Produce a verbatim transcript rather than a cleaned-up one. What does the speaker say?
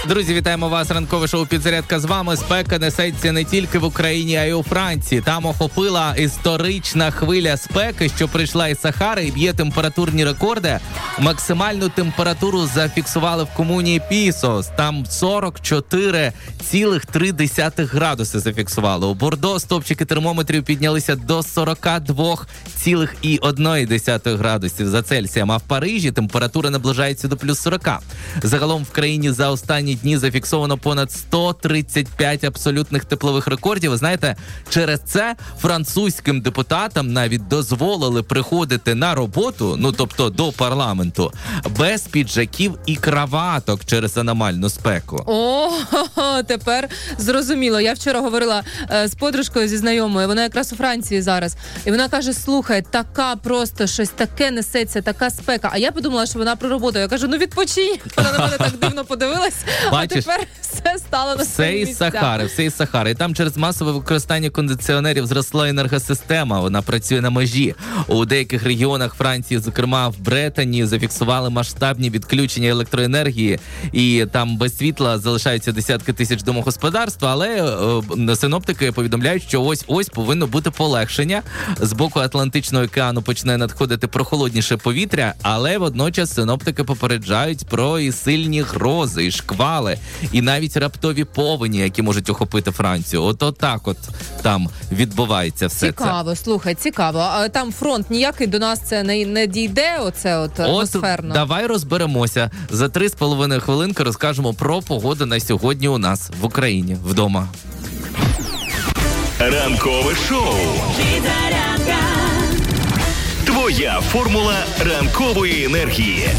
Друзі, вітаємо вас. Ранкове шоу «Підзарядка» з вами. Спека несеться не тільки в Україні, а й у Франції. Там охопила історична хвиля спеки, що прийшла із Сахари і б'є температурні рекорди. Максимальну температуру зафіксували в комуні Пісос. Там сорок чотири цілих три десятих градуси зафіксували. У Бордо стопчики термометрів піднялися до сорок два цілих одна десята градусів за Цельсієм. А в Парижі температура наближається до плюс сорок. Загалом в країні за останні дні зафіксовано понад сто тридцять п'ять абсолютних теплових рекордів. Ви знаєте, через це французьким депутатам навіть дозволили приходити на роботу, ну тобто до парламенту, без піджаків і краваток через аномальну спеку. О, тепер зрозуміло. Я вчора говорила е, з подружкою, зі знайомою, вона якраз у Франції зараз. І вона каже, слухай, така просто щось таке несеться, така спека. А я подумала, що вона про роботу. Я кажу, ну відпочинь. Вона на мене так дивно подивилась. Бачиш, а тепер все стало на свої все із місця. Сахари, все із Сахари. І там через масове використання кондиціонерів зросла енергосистема. Вона працює на межі. У деяких регіонах Франції, зокрема в Бретані, зафіксували масштабні відключення електроенергії. І там без світла залишаються десятки тисяч домогосподарств. Але е, синоптики повідомляють, що ось-ось повинно бути полегшення. З боку Атлантичного океану почне надходити прохолодніше повітря, але водночас синоптики попереджають про і сильні грози, і шквали, і навіть раптові повені, які можуть охопити Францію. От отак от там відбувається все цікаво, це. Цікаво, слухай, цікаво. А там фронт ніякий до нас це не, не дійде, оце от атмосферно? От давай розберемося. За три з половиною хвилинки розкажемо про погоду на сьогодні у нас в Україні, вдома. Ранкове шоу. Твоя формула ранкової енергії.